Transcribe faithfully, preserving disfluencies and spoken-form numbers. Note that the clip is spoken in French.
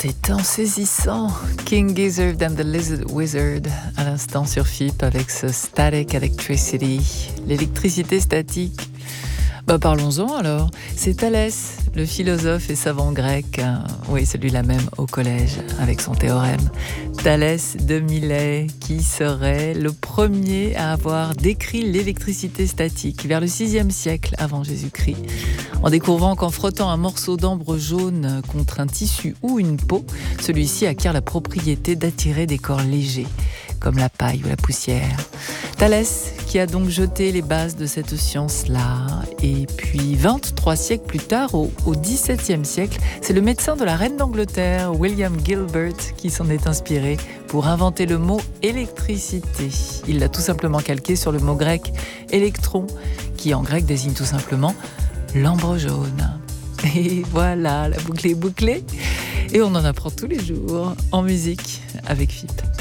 C'était saisissant. King Gizzard and the Lizard Wizard, à l'instant sur F I P avec ce Static Electricity, l'électricité statique. Bah parlons-en alors. C'est Thalès, le philosophe et savant grec, hein, oui celui-là même au collège avec son théorème. Thalès de Milet, qui serait le premier à avoir décrit l'électricité statique vers le sixième siècle avant Jésus-Christ, en découvrant qu'en frottant un morceau d'ambre jaune contre un tissu ou une peau, celui-ci acquiert la propriété d'attirer des corps légers, comme la paille ou la poussière. Thalès qui a donc jeté les bases de cette science-là. Et puis vingt-trois siècles plus tard, au, au dix-septième siècle, c'est le médecin de la reine d'Angleterre, William Gilbert, qui s'en est inspiré pour inventer le mot électricité. Il l'a tout simplement calqué sur le mot grec électron, qui en grec désigne tout simplement l'ambre jaune. Et voilà, la boucle est bouclée. Et on en apprend tous les jours en musique avec F I P.